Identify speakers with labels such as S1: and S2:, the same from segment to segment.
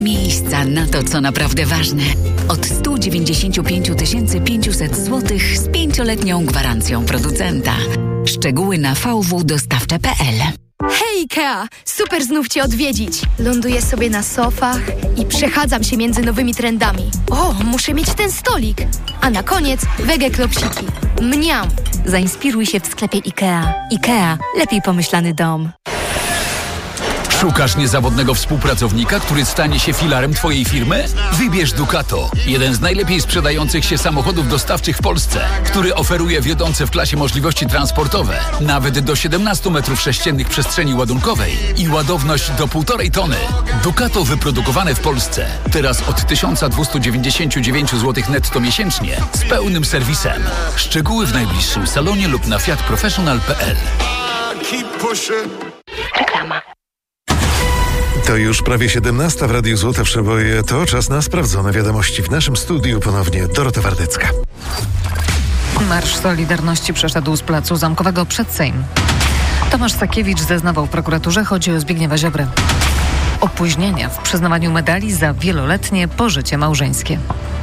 S1: Miejsca na to, co naprawdę ważne. Od 195 500 zł z 5-letnią gwarancją producenta. Szczegóły na vwdostawcze.pl.
S2: Hej Ikea! Super znów Cię odwiedzić. Ląduję sobie na sofach i przechadzam się między nowymi trendami. O, muszę mieć ten stolik. A na koniec wege klopsiki. Mniam!
S3: Zainspiruj się w sklepie Ikea. Ikea. Lepiej pomyślany dom.
S4: Szukasz niezawodnego współpracownika, który stanie się filarem Twojej firmy? Wybierz Ducato, jeden z najlepiej sprzedających się samochodów dostawczych w Polsce, który oferuje wiodące w klasie możliwości transportowe, nawet do 17 m3 przestrzeni ładunkowej i ładowność do 1,5 tony. Ducato wyprodukowane w Polsce. Teraz od 1299 zł netto miesięcznie z pełnym serwisem. Szczegóły w najbliższym salonie lub na fiatprofessional.pl.
S1: Reklama.
S5: To już prawie 17 w Radiu Złote Przeboje. To czas na sprawdzone wiadomości. W naszym studiu ponownie Dorota Wardecka.
S6: Marsz Solidarności przeszedł z Placu Zamkowego przed Sejm. Tomasz Sakiewicz zeznawał w prokuraturze, chodzi o Zbigniewa Ziobrę. Opóźnienia w przyznawaniu medali za wieloletnie pożycie małżeńskie.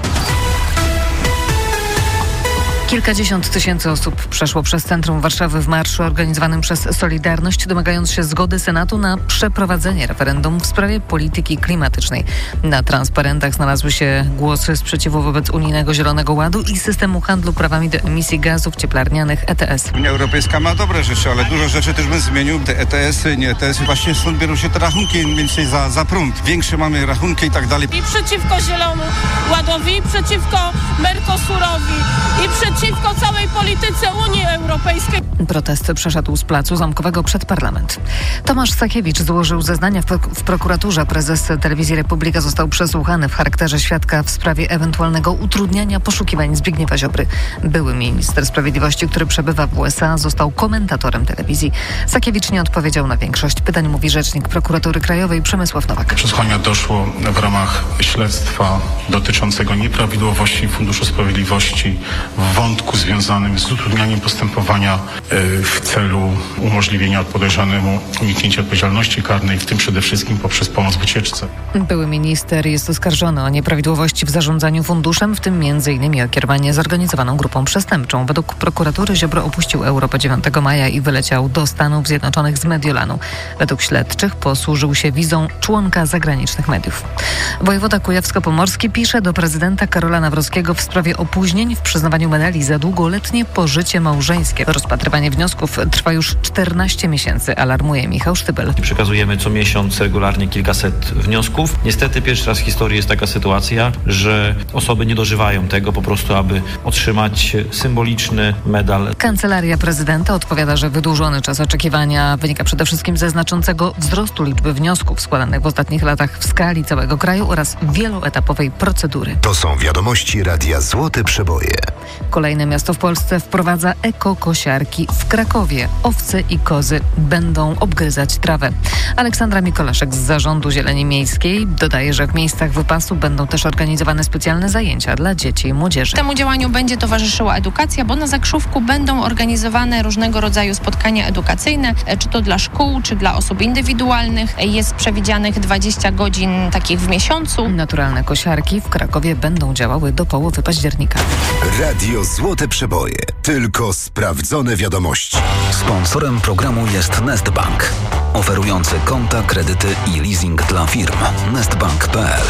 S6: Kilkadziesiąt tysięcy osób przeszło przez centrum Warszawy w marszu organizowanym przez Solidarność, domagając się zgody Senatu na przeprowadzenie referendum w sprawie polityki klimatycznej. Na transparentach znalazły się głosy sprzeciwu wobec unijnego Zielonego Ładu i systemu handlu prawami do emisji gazów cieplarnianych ETS.
S7: Unia Europejska ma dobre rzeczy, ale dużo rzeczy też bym zmienił. Te ETS-y, nie ETS-y, właśnie stąd biorą się te rachunki mniej więcej za prąd. Większe mamy rachunki i tak dalej.
S8: I przeciwko Zielonemu Ładowi, i przeciwko Mercosurowi, i przeciwko całej polityce Unii Europejskiej.
S6: Protest przeszedł z Placu Zamkowego przed parlament. Tomasz Sakiewicz złożył zeznania w prokuraturze. Prezes Telewizji Republika został przesłuchany w charakterze świadka w sprawie ewentualnego utrudniania poszukiwań Zbigniewa Ziobry. Były minister sprawiedliwości, który przebywa w USA, został komentatorem telewizji. Sakiewicz nie odpowiedział na większość pytań, mówi rzecznik Prokuratury Krajowej Przemysław Nowak.
S9: Przesłuchania doszło w ramach śledztwa dotyczącego nieprawidłowości Funduszu Sprawiedliwości w wątku związanym z utrudnianiem postępowania w celu umożliwienia podejrzanemu uniknięcia odpowiedzialności karnej, w tym przede wszystkim poprzez pomoc w ucieczce.
S6: Były minister jest oskarżony o nieprawidłowości w zarządzaniu funduszem, w tym m.in. o kierowanie zorganizowaną grupą przestępczą. Według prokuratury Ziobro opuścił Europę 9 maja i wyleciał do Stanów Zjednoczonych z Mediolanu. Według śledczych posłużył się wizą członka zagranicznych mediów. Wojewoda kujawsko-pomorski pisze do prezydenta Karola Nawrockiego w sprawie opóźnień w przyznawaniu medali za długoletnie pożycie małżeńskie. Rozpatrywanie wniosków trwa już 14 miesięcy, alarmuje Michał Sztybel.
S10: Przekazujemy co miesiąc regularnie kilkaset wniosków. Niestety pierwszy raz w historii jest taka sytuacja, że osoby nie dożywają tego po prostu, aby otrzymać symboliczny medal. Kancelaria
S6: prezydenta odpowiada, że wydłużony czas oczekiwania wynika przede wszystkim ze znaczącego wzrostu liczby wniosków składanych w ostatnich latach w skali całego kraju oraz wieloetapowej procedury.
S11: To są wiadomości Radia Złote Przeboje.
S6: Kolejne miasto w Polsce wprowadza ekokosiarki w Krakowie. Owce i kozy będą obgryzać trawę. Aleksandra Mikolaszek z Zarządu Zieleni Miejskiej dodaje, że w miejscach wypasu będą też organizowane specjalne zajęcia dla dzieci i młodzieży.
S12: Temu działaniu będzie towarzyszyła edukacja, bo na Zakrzówku będą organizowane różnego rodzaju spotkania edukacyjne, czy to dla szkół, czy dla osób indywidualnych. Jest przewidzianych 20 godzin takich w miesiącu.
S6: Naturalne kosiarki w Krakowie będą działały do połowy października.
S11: Radio Złote Przeboje. Tylko sprawdzone wiadomości.
S13: Sponsorem programu jest Nestbank, oferujący konta, kredyty i leasing dla firm. Nestbank.pl.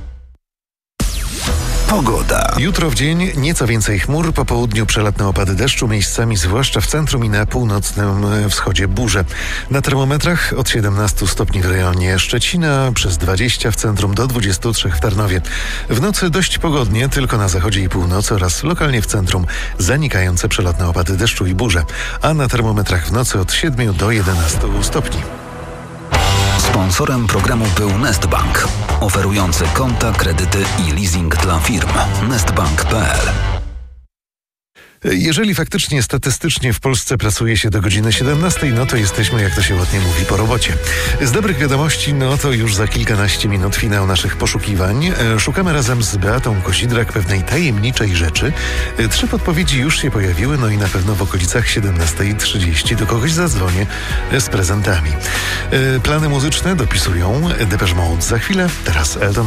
S5: Pogoda. Jutro w dzień nieco więcej chmur, po południu przelotne opady deszczu, miejscami zwłaszcza w centrum i na północnym wschodzie burze. Na termometrach od 17 stopni w rejonie Szczecina, przez 20 w centrum do 23 w Tarnowie. W nocy dość pogodnie, tylko na zachodzie i północy oraz lokalnie w centrum zanikające przelotne opady deszczu i burze, a na termometrach w nocy od 7 do 11 stopni.
S13: Sponsorem programu był Nestbank, oferujący konta, kredyty i leasing dla firm. Nestbank.pl.
S5: Jeżeli faktycznie statystycznie w Polsce pracuje się do godziny 17, no to jesteśmy, jak to się ładnie mówi, po robocie. Z dobrych wiadomości, no to już za kilkanaście minut finał naszych poszukiwań. Szukamy razem z Beatą Kozidrak pewnej tajemniczej rzeczy. 3 podpowiedzi już się pojawiły, no i na pewno w okolicach 17:30 do kogoś zadzwonię z prezentami. Plany muzyczne dopisują Depeche Mode za chwilę, teraz Elton